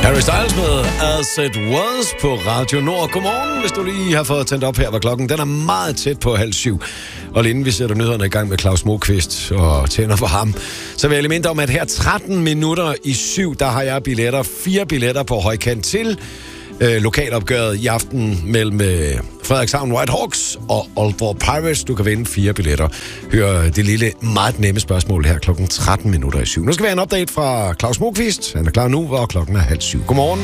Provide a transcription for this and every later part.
Harry Styles med As It Was på Radio Nord. Godmorgen, hvis du lige har fået tændt op her, hvor klokken den er meget tæt på 6:30. Og inden vi sætter nyhederne i gang med Claus Moqvist og tænder for ham, så vil jeg lige minde om, at her 7:13, der har jeg 4 billetter på højkant til lokalopgøret i aften mellem Frederikshavn Whitehawks og Aalborg Pirates. Du kan vinde 4 billetter. Hør det lille, meget nemme spørgsmål her klokken 7:13. Nu skal vi have en update fra Claus Moqvist. Han er klar nu, og klokken er 6:30. Godmorgen.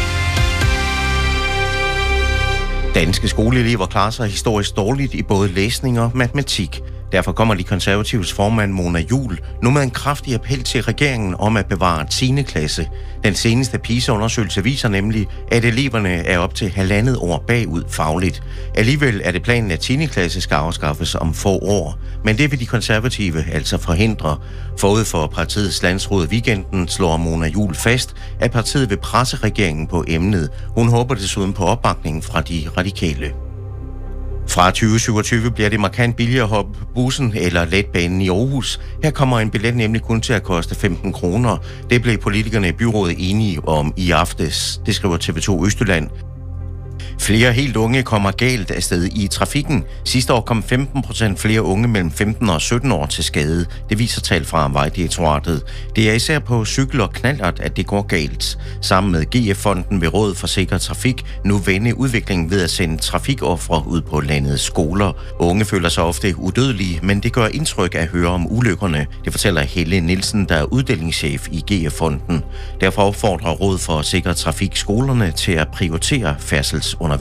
Danske skoleelever klarer sig historisk dårligt i både læsning og matematik. Derfor kommer de konservatives formand Mona Juul nu med en kraftig appel til regeringen om at bevare 10. klasse. Den seneste PISA-undersøgelse viser nemlig, at eleverne er op til 1,5 år bagud fagligt. Alligevel er det planen, at 10. klasse skal afskaffes om få år. Men det vil de konservative altså forhindre. Forud for partiets landsråd weekenden slår Mona Juul fast, at partiet vil presse regeringen på emnet. Hun håber desuden på opbakning fra de radikale. Fra 2027 bliver det markant billigere at hoppe bussen eller letbanen i Aarhus. Her kommer en billet nemlig kun til at koste 15 kroner. Det blev politikerne i byrådet enige om i aftes. Det skriver TV2 Østjylland. Flere helt unge kommer galt afsted i trafikken. Sidste år kom 15% flere unge mellem 15 og 17 år til skade. Det viser tal fra Vejdirektoratet. Det er især på cykel og knallert, at det går galt. Sammen med GF-fonden vil Rådet for Sikker Trafik nu vende udviklingen ved at sende trafikofre ud på landets skoler. Unge føler sig ofte udødelige, men det gør indtryk at høre om ulykkerne. Det fortæller Helle Nielsen, der er uddelingschef i GF-fonden. Derfor opfordrer Rådet for Sikker Trafik skolerne til at prioritere færdselsundervisning.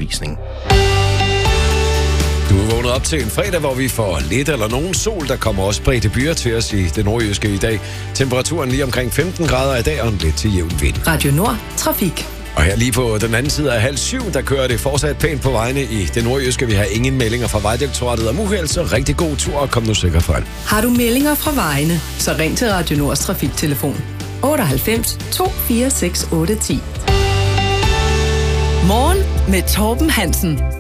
Du er vågnet op til en fredag, hvor vi får lidt eller nogen sol. Der kommer også spredte byer til os i det nordjyske i dag. Temperaturen lige omkring 15 grader i dag og en lidt til jævn vind. Radio Nord Trafik. Og her lige på den anden side af 6:30, der kører det fortsat pænt på vejene i det nordjyske. Vi har ingen meldinger fra Vejdirektoratet om uheld, så rigtig god tur og kom nu sikkert frem. Har du meldinger fra vejene, så ring til Radio Nords trafiktelefon 98 246 810. Morgen med Torben Hansen.